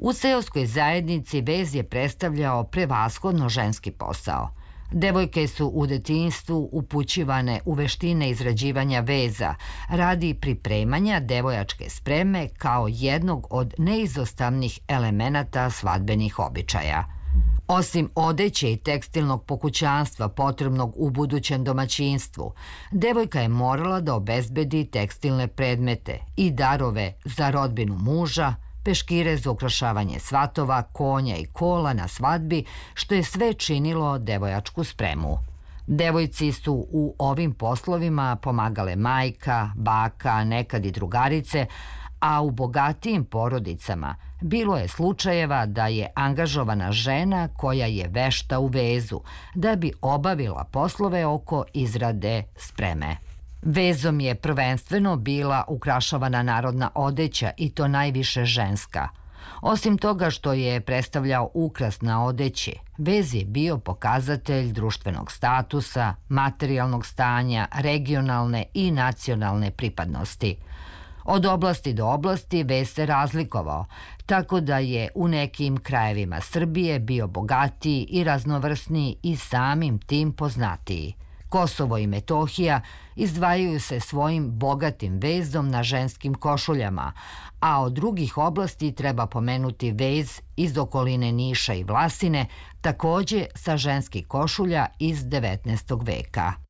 U seoskoj zajednici vez je predstavljao prevashodno ženski posao. Devojke su u detinjstvu upućivane u veštine izrađivanja veza radi pripremanja devojačke spreme kao jednog od neizostavnih elemenata svadbenih običaja. Osim odeće i tekstilnog pokućanstva potrebnog u budućem domaćinstvu, devojka je morala da obezbedi tekstilne predmete i darove za rodbinu muža, peškire za ukrašavanje svatova, konja i kola na svadbi, što je sve činilo devojačku spremu. Devojci su u ovim poslovima pomagale majka, baka, nekad i drugarice, a u bogatijim porodicama bilo je slučajeva da je angažovana žena koja je vešta u vezu, da bi obavila poslove oko izrade spreme. Vezom je prvenstveno bila ukrašavana narodna odeća i to najviše ženska. Osim toga što je predstavljao ukras na odeći, vez je bio pokazatelj društvenog statusa, materijalnog stanja, regionalne i nacionalne pripadnosti. Od oblasti do oblasti vez se razlikovao, tako da je u nekim krajevima Srbije bio bogatiji i raznovrsniji i samim tim poznatiji. Kosovo i Metohija izdvajaju se svojim bogatim vezom na ženskim košuljama, a od drugih oblasti treba pomenuti vez iz okoline Niša i Vlasine, takođe sa ženskih košulja iz 19. veka.